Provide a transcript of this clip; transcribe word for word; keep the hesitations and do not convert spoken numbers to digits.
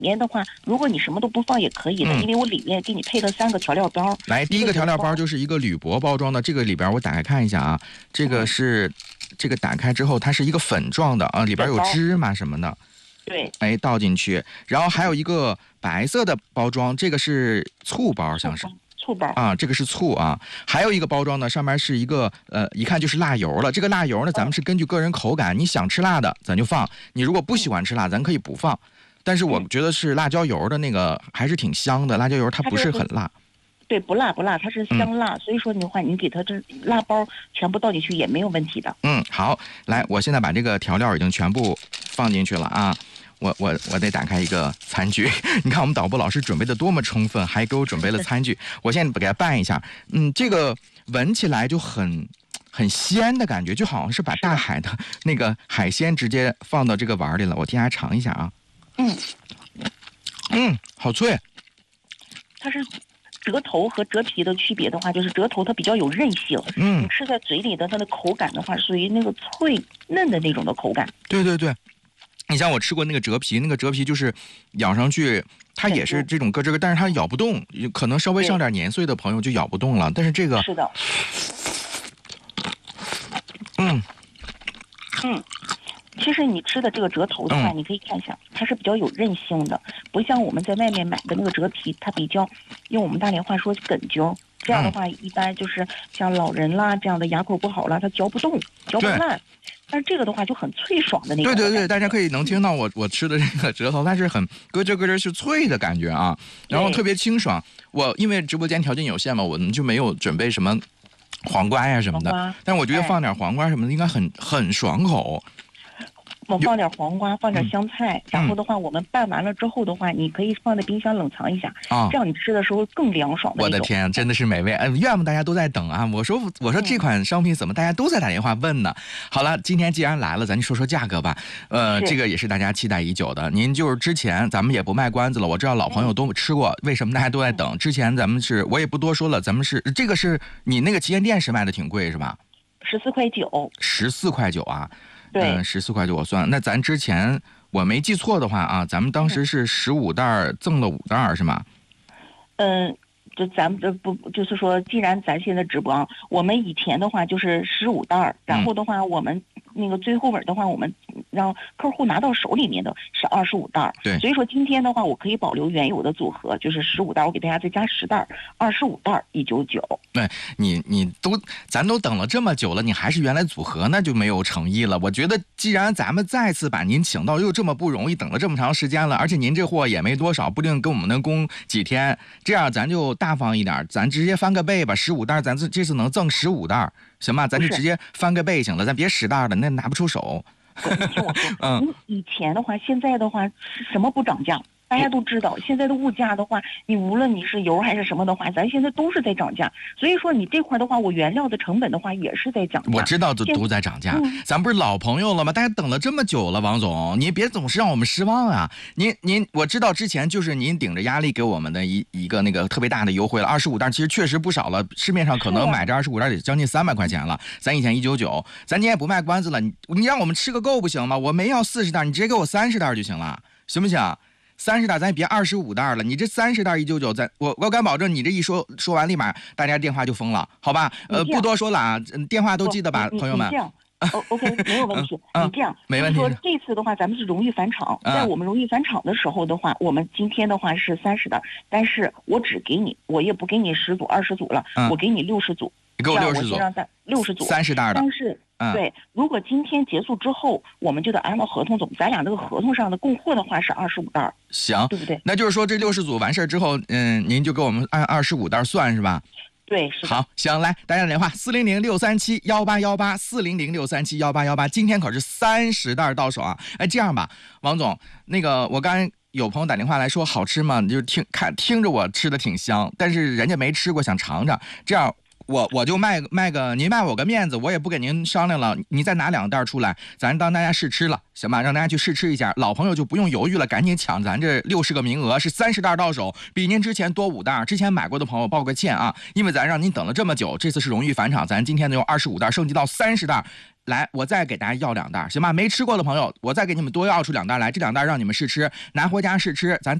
面的话，如果你什么都不放也可以的， 嗯、 因为我里面给你配了三个调料包。 来，第一个调料包就是一个铝箔包装的，这个里边我打开看一下啊，这个是、嗯、这个打开之后它是一个粉状的啊，里边有芝麻什么的。 对， 哎，倒进去，然后还有一个白色的包装，这个是醋包，像是醋包啊，这个是醋啊。还有一个包装呢，上面是一个呃，一看就是辣油了。这个辣油呢，咱们是根据个人口感，你想吃辣的咱就放，你如果不喜欢吃辣，咱可以不放。但是我觉得是辣椒油的那个还是挺香的，辣椒油它不是很辣。 对，不辣不辣，它是香辣，嗯、所以说的话，你给它这辣包全部倒进去也没有问题的。 嗯，好，来，我现在把这个调料已经全部放进去了啊。我我我得打开一个餐具，你看我们导播老师准备的多么充分，还给我准备了餐具。我现在给它拌一下，嗯，这个闻起来就很很鲜的感觉，就好像是把大海的那个海鲜直接放到这个碗里了。我替大家尝一下啊， 嗯嗯，好脆。 它是折头和折皮的区别的话，就是折头它比较有韧性， 嗯， 你吃在嘴里的它的口感的话，属于那个脆嫩的那种的口感。 对对对。你像我吃过那个折皮，那个折皮就是咬上去，它也是这种咯吱咯，但是它咬不动，可能稍微上点年岁的朋友就咬不动了。但是这个是的， 嗯嗯，其实你吃的这个折头的话，嗯、你可以看一下，它是比较有韧性的，不像我们在外面买的那个折皮，它比较用我们大连话说梗揪。这样的话，一般就是像老人啦这样的牙口不好啦，它嚼不动，嚼不烂。但是这个的话就很脆爽的那种。 对对对，大家可以能听到我我吃的这个折头，它是很咯吱咯吱是脆的感觉啊，然后特别清爽。我因为直播间条件有限嘛，我们就没有准备什么黄瓜呀什么的，但是我觉得放点黄瓜什么的应该很很爽口。 我放点黄瓜，放点香菜，嗯、然后的话，我们拌完了之后的话，你可以放在冰箱冷藏一下，啊、这样你吃的时候更凉爽的。 我的天，真的是美味！哎，愿不大家都在等啊！我说我说这款商品怎么大家都在打电话问呢？好了，今天既然来了，咱就说说价格吧。呃，这个也是大家期待已久的。您就是之前咱们也不卖关子了，我知道老朋友都吃过，为什么大家都在等？之前咱们是我也不多说了，咱们是这个是你那个旗舰店是卖的挺贵是吧？ 十四块九。 十四块九啊。 对， 十四块九我算。那咱之前我没记错的话啊，咱们当时是十五袋赠了五袋是吗？ 嗯，就咱们这不就是说，既然咱现在直播，我们以前的话就是十五袋，然后的话我们那个最后尾的话，我们让客户拿到手里面的是二十五袋。 对， 所以说今天的话，我可以保留原有的组合，就是十五袋，我给大家再加十袋，二十五袋一九九。 对，你你都咱都等了这么久了，你还是原来组合，那就没有诚意了。我觉得既然咱们再次把您请到，又这么不容易，等了这么长时间了，而且您这货也没多少，不定跟我们能供几天，这样咱就大方一点，咱直接翻个倍吧，十五袋，咱这这次能赠十五袋，行吧？咱就直接翻个倍行了，咱别十袋了，那拿不出手。 你听我说，嗯，以前的话，现在的话，什么不涨价？大家都知道，现在的物价的话，你无论你是油还是什么的话，咱现在都是在涨价。所以说你这块的话，我原料的成本的话也是在涨价。 我知道都都在涨价，嗯、咱不是老朋友了吗？大家等了这么久了，王总，您别总是让我们失望啊！您您，我知道之前就是您顶着压力给我们的一一个那个特别大的优惠了，二十五袋，其实确实不少了。市面上可能买这二十五袋得将近三百块钱了，咱以前一九九，咱今天也不卖关子了，你你让我们吃个够不行吗？我没要四十袋，你直接给我三十袋就行了，行不行？三十袋咱也别二十五袋了，你这三十袋一九九，咱我我敢保证，你这一说说完，立马大家电话就疯了，好吧？呃，不多说了啊，电话都记得吧，朋友们。 这样哦 ，OK， 没有问题。 嗯、 你这样， 没问题。 说这次的话，咱们是荣誉返场， 嗯、 在我们荣誉返场的时候的话，我们今天的话是三十袋，但是我只给你，我也不给你十组、二十组了， 嗯、 我给你六十组。 你给我六十组， 六十组， 三十袋的。 但是。 嗯、 对，如果今天结束之后，我们就得按照合同走。咱俩这个合同上的供货的话是二十五袋， 行， 对不对？ 那就是说这六十组完事儿之后，嗯，您就给我们按二十五袋算是吧？ 对，是的。 好，行，来，大家打电话四零零六三七幺八幺八四零零六三七幺八幺八，今天可是三十袋到手啊！哎，这样吧，王总，那个我刚才有朋友打电话来说好吃吗？你就听看听着我吃的挺香，但是人家没吃过，想尝尝，这样。 我我就卖卖个，您卖我个面子，我也不跟您商量了，你再拿两袋出来，咱当大家试吃了，行吧？让大家去试吃一下，老朋友就不用犹豫了，赶紧抢咱这六十个名额，是三十袋到手，比您之前多五袋。之前买过的朋友抱个歉啊，因为咱让您等了这么久，这次是荣誉返场，咱今天呢用二十五袋升级到三十袋。来，我再给大家要两袋，行吧？没吃过的朋友，我再给你们多要出两袋来，这两袋让你们试吃，拿回家试吃，咱